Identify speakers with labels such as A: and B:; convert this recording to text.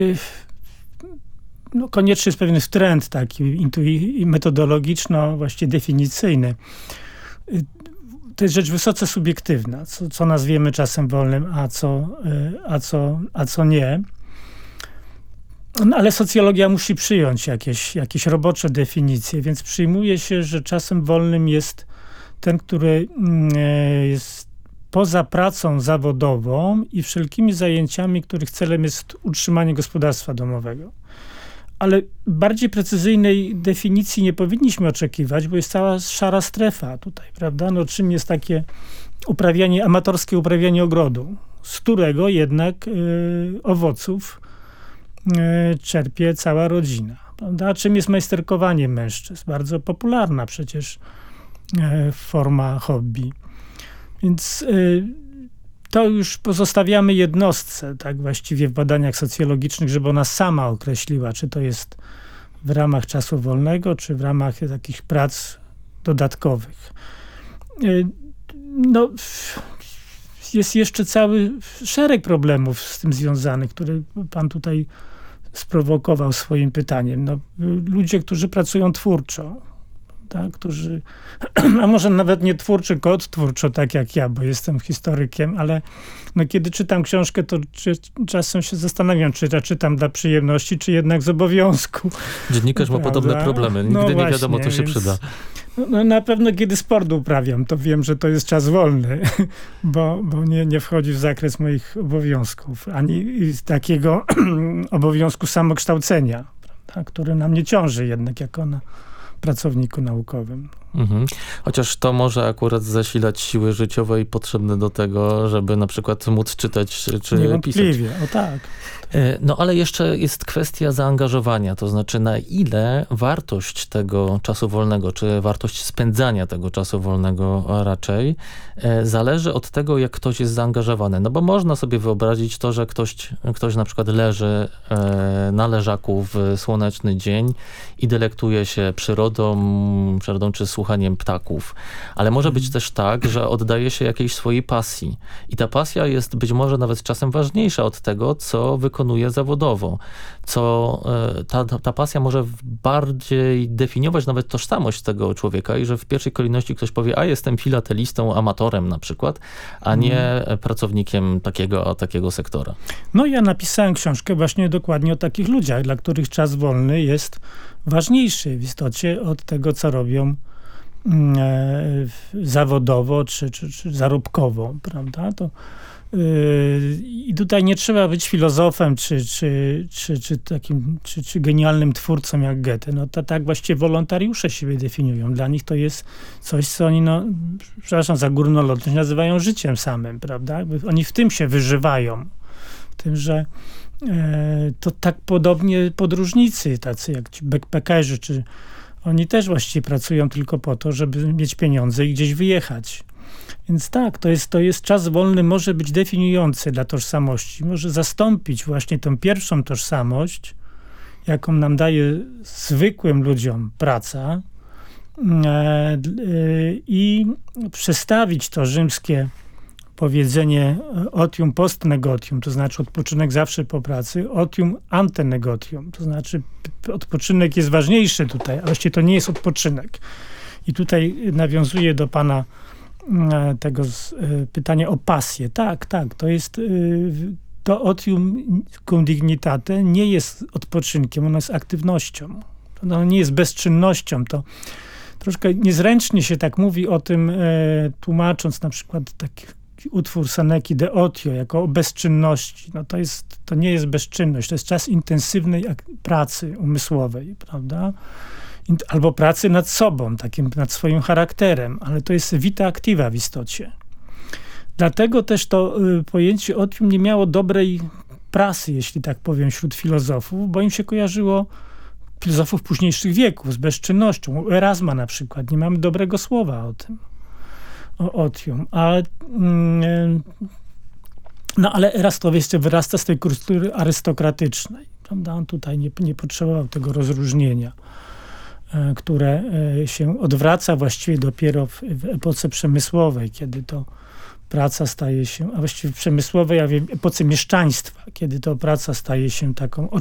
A: No, konieczny jest pewien trend taki metodologiczno, właściwie definicyjny. To jest rzecz wysoce subiektywna, co nazwiemy czasem wolnym, a co nie. No, ale socjologia musi przyjąć jakieś robocze definicje, więc przyjmuje się, że czasem wolnym jest ten, który jest poza pracą zawodową i wszelkimi zajęciami, których celem jest utrzymanie gospodarstwa domowego. Ale bardziej precyzyjnej definicji nie powinniśmy oczekiwać, bo jest cała szara strefa tutaj, prawda? No, czym jest takie amatorskie uprawianie ogrodu, z którego jednak owoców czerpie cała rodzina, prawda? A czym jest majsterkowanie mężczyzn? Bardzo popularna przecież forma hobby. Więc to już pozostawiamy jednostce, tak właściwie w badaniach socjologicznych, żeby ona sama określiła, czy to jest w ramach czasu wolnego, czy w ramach takich prac dodatkowych. No, jest jeszcze cały szereg problemów z tym związanych, które pan tutaj sprowokował swoim pytaniem. No, ludzie, którzy pracują twórczo, tak, którzy, a może nawet nie twórczo, tak jak ja, bo jestem historykiem, ale no, kiedy czytam książkę, to czasem się zastanawiam, czy ja czytam dla przyjemności, czy jednak z obowiązku.
B: Dziennikarz ma podobne problemy. Nigdy nie wiadomo, co się przyda.
A: No, na pewno kiedy sport uprawiam, to wiem, że to jest czas wolny, bo nie wchodzi w zakres moich obowiązków, ani takiego obowiązku samokształcenia, prawda, który na mnie ciąży jednak jako na pracowniku naukowym.
B: Mhm. Chociaż to może akurat zasilać siły życiowe i potrzebne do tego, żeby na przykład móc czytać czy
A: niewątpliwie,
B: pisać.
A: o tak.
B: No ale jeszcze jest kwestia zaangażowania, to znaczy na ile wartość tego czasu wolnego, czy wartość spędzania tego czasu wolnego raczej zależy od tego, jak ktoś jest zaangażowany. No bo można sobie wyobrazić to, że ktoś na przykład leży na leżaku w słoneczny dzień i delektuje się przyrodą czy słuchaniem ptaków. Ale może być też tak, że oddaje się jakiejś swojej pasji. I ta pasja jest być może nawet czasem ważniejsza od tego, co wykonuje zawodowo. Ta pasja może bardziej definiować nawet tożsamość tego człowieka i że w pierwszej kolejności ktoś powie, a jestem filatelistą, amatorem na przykład, a nie pracownikiem takiego sektora. No
A: ja napisałem książkę właśnie dokładnie o takich ludziach, dla których czas wolny jest ważniejszy w istocie od tego, co robią zawodowo czy zarobkowo, prawda? I tutaj nie trzeba być filozofem czy genialnym twórcą jak Goethe. No to tak właściwie wolontariusze siebie definiują. Dla nich to jest coś, co oni, przepraszam za górnolotność, nazywają życiem samym, prawda? Oni w tym się wyżywają. W tym, że to tak podobnie podróżnicy, tacy jak ci backpackerzy, oni też właściwie pracują tylko po to, żeby mieć pieniądze i gdzieś wyjechać. Więc tak, to jest czas wolny, może być definiujący dla tożsamości. Może zastąpić właśnie tę pierwszą tożsamość, jaką nam daje zwykłym ludziom praca i przestawić to rzymskie powiedzenie otium post negotium, to znaczy odpoczynek zawsze po pracy, otium ante negotium, to znaczy odpoczynek jest ważniejszy tutaj, a właściwie to nie jest odpoczynek. I tutaj nawiązuję do pana tego pytania o pasję. Tak, to jest to otium cum dignitate nie jest odpoczynkiem, ono jest aktywnością. Ono nie jest bezczynnością. To troszkę niezręcznie się tak mówi o tym, tłumacząc na przykład taki utwór Seneki De Otio jako o bezczynności. No to nie jest bezczynność, to jest czas intensywnej pracy umysłowej, prawda? Albo pracy nad sobą, nad swoim charakterem, ale to jest vita activa w istocie. Dlatego też to pojęcie otium nie miało dobrej prasy, jeśli tak powiem, wśród filozofów, bo im się kojarzyło, filozofów późniejszych wieków, z bezczynnością. U Erasma na przykład nie mamy dobrego słowa o tym, o otium. Ale Eratosthenes jeszcze wyrasta z tej kultury arystokratycznej, prawda? On tutaj nie potrzebował tego rozróżnienia, które się odwraca właściwie dopiero w epoce przemysłowej, kiedy to praca staje się, a właściwie przemysłowej, a w epoce mieszczaństwa, kiedy to praca staje się taką